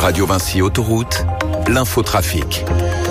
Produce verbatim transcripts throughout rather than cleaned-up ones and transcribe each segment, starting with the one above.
Radio Vinci Autoroute, l'infotrafic.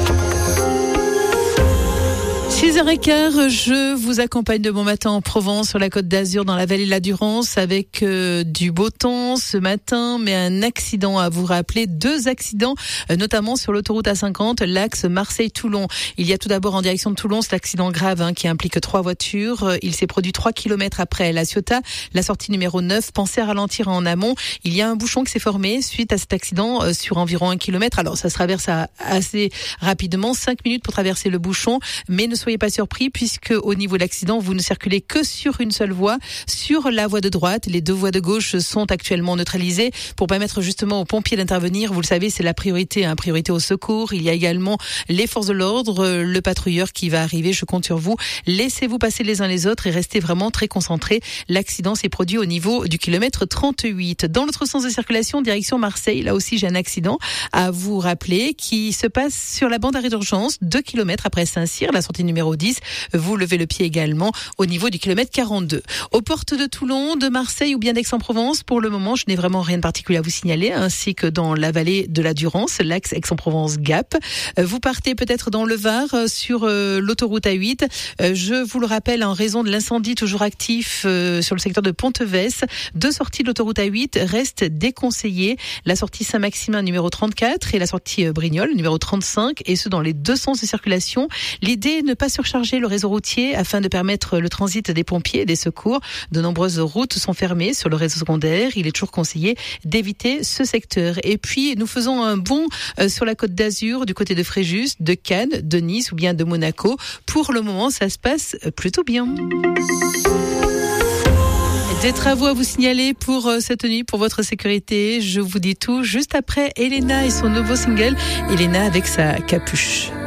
six heures quinze, je vous accompagne de bon matin en Provence, sur la Côte d'Azur, dans la vallée de la Durance, avec euh, du beau temps ce matin, mais un accident à vous rappeler. Deux accidents, euh, notamment sur l'autoroute A cinquante, l'axe Marseille-Toulon. Il y a tout d'abord en direction de Toulon cet accident grave hein, qui implique trois voitures. Il s'est produit trois kilomètres après La Ciotat, la sortie numéro neuf. Pensez à ralentir en amont. Il y a un bouchon qui s'est formé suite à cet accident euh, sur environ un kilomètre. Alors ça se traverse à, assez rapidement, cinq minutes pour traverser le bouchon, mais ne soyez pas surpris puisque au niveau de l'accident, vous ne circulez que sur une seule voie, sur la voie de droite. Les deux voies de gauche sont actuellement neutralisées pour permettre justement aux pompiers d'intervenir. Vous le savez, c'est la priorité, hein, priorité au secours. Il y a également les forces de l'ordre, le patrouilleur qui va arriver. Je compte sur vous. Laissez-vous passer les uns les autres et restez vraiment très concentrés. L'accident s'est produit au niveau du kilomètre trente-huit. Dans l'autre sens de circulation, direction Marseille, là aussi j'ai un accident à vous rappeler qui se passe sur la bande d'arrêt d'urgence, deux kilomètres après Saint-Cyr, la sortie numéro dix. Vous levez le pied également au niveau du kilomètre quarante-deux. Aux portes de Toulon, de Marseille ou bien d'Aix-en-Provence, pour le moment, je n'ai vraiment rien de particulier à vous signaler, ainsi que dans la vallée de la Durance, l'axe Aix-en-Provence-Gap. Vous partez peut-être dans le Var sur euh, l'autoroute A huit. Euh, je vous le rappelle, en raison de l'incendie toujours actif euh, sur le secteur de Pontevès, deux sorties de l'autoroute A huit restent déconseillées. La sortie Saint-Maximin numéro trente-quatre et la sortie euh, Brignoles numéro trente-cinq, et ce dans les deux sens de circulation. L'idée est de ne pas surcharger le réseau routier afin de permettre le transit des pompiers et des secours. De nombreuses routes sont fermées sur le réseau secondaire. Il est toujours conseillé d'éviter ce secteur. Et puis, nous faisons un bond sur la Côte d'Azur, du côté de Fréjus, de Cannes, de Nice ou bien de Monaco. Pour le moment, ça se passe plutôt bien. Des travaux à vous signaler pour cette nuit, pour votre sécurité. Je vous dis tout juste après Elena et son nouveau single. Elena avec sa capuche.